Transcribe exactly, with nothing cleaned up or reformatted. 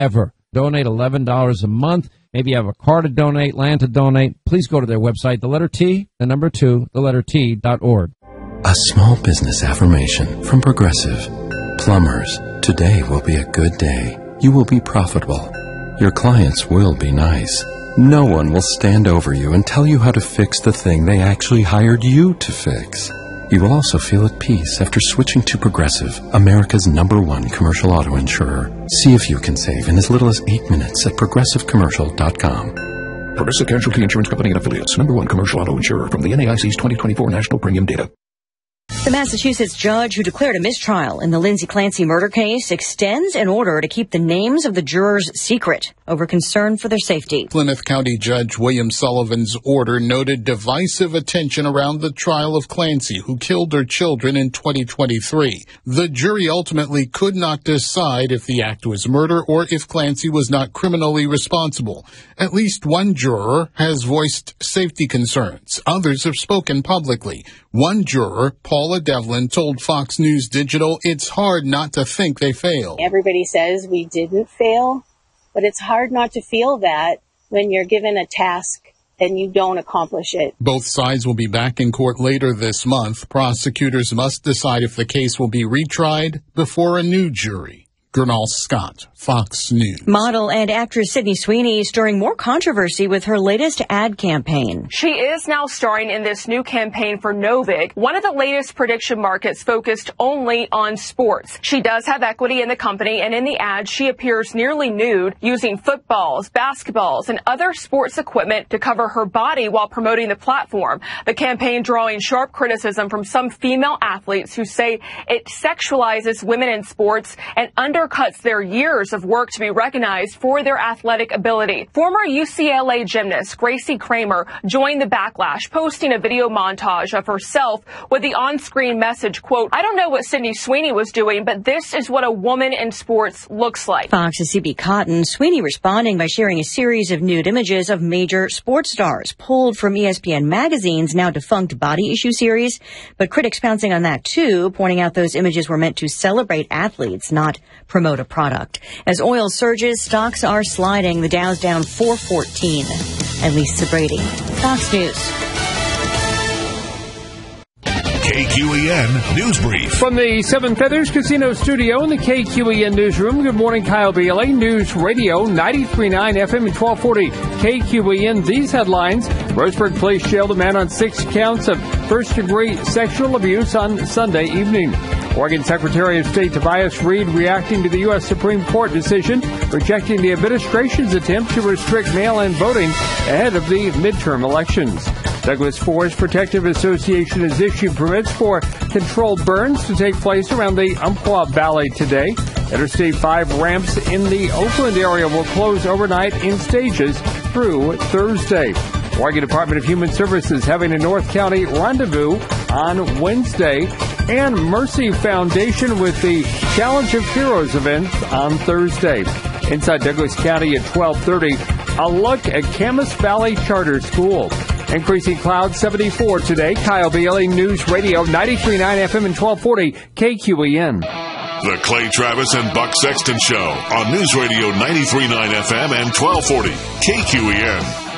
ever. Donate eleven dollars a month. Maybe you have a car to donate, land to donate. Please go to their website, the letter T, the number two, the letter T dot org. A small business affirmation from Progressive. Plumbers, today will be a good day. You will be profitable. Your clients will be nice. No one will stand over you and tell you how to fix the thing they actually hired you to fix. You will also feel at peace after switching to Progressive, America's number one commercial auto insurer. See if you can save in as little as eight minutes at progressive commercial dot com. Progressive Casualty Insurance Company and Affiliates, number one commercial auto insurer from the N A I C's twenty twenty-four National Premium Data. The Massachusetts judge who declared a mistrial in the Lindsay Clancy murder case extends an order to keep the names of the jurors secret over concern for their safety. Plymouth County Judge William Sullivan's order noted divisive attention around the trial of Clancy, who killed her children in twenty twenty-three. The jury ultimately could not decide if the act was murder or if Clancy was not criminally responsible. At least one juror has voiced safety concerns. Others have spoken publicly. One juror, Paula Devlin, told Fox News Digital it's hard not to think they failed. Everybody says we didn't fail, but it's hard not to feel that when you're given a task and you don't accomplish it. Both sides will be back in court later this month. Prosecutors must decide if the case will be retried before a new jury. Gernal Scott, Fox News. Model and actress Sydney Sweeney stirring more controversy with her latest ad campaign. She is now starring in this new campaign for Novig, one of the latest prediction markets focused only on sports. She does have equity in the company, and in the ad, she appears nearly nude, using footballs, basketballs, and other sports equipment to cover her body while promoting the platform. The campaign drawing sharp criticism from some female athletes who say it sexualizes women in sports and under undercuts their years of work to be recognized for their athletic ability. Former U C L A gymnast Gracie Kramer joined the backlash, posting a video montage of herself with the on-screen message, quote, "I don't know what Sydney Sweeney was doing, but this is what a woman in sports looks like." Fox's C B Cotton, Sweeney responding by sharing a series of nude images of major sports stars pulled from E S P N Magazine's now defunct Body Issue series, but critics pouncing on that too, pointing out those images were meant to celebrate athletes, not promote a product. As oil surges, stocks are sliding. The Dow's down four fourteen. At Lisa Brady, Fox News. K Q E N News Brief. From the Seven Feathers Casino Studio in the K Q E N Newsroom, good morning, Kyle Bailey. News Radio, ninety-three point nine F M and twelve forty K Q E N. These headlines: Roseburg Police jailed a man on six counts of first-degree sexual abuse on Sunday evening. Oregon Secretary of State Tobias Reed reacting to the U S Supreme Court decision rejecting the administration's attempt to restrict mail-in voting ahead of the midterm elections. Douglas Forest Protective Association has issued permits for controlled burns to take place around the Umpqua Valley today. Interstate five ramps in the Oakland area will close overnight in stages through Thursday. Oregon Department of Human Services having a North County rendezvous on Wednesday. And Mercy Foundation with the Challenge of Heroes event on Thursday. Inside Douglas County at twelve thirty, a look at Camas Valley Charter School. Increasing clouds, seventy-four today. Kyle Bailey, News Radio, ninety-three point nine F M and twelve forty K Q E N. The Clay Travis and Buck Sexton Show on News Radio ninety-three point nine F M and twelve forty K Q E N.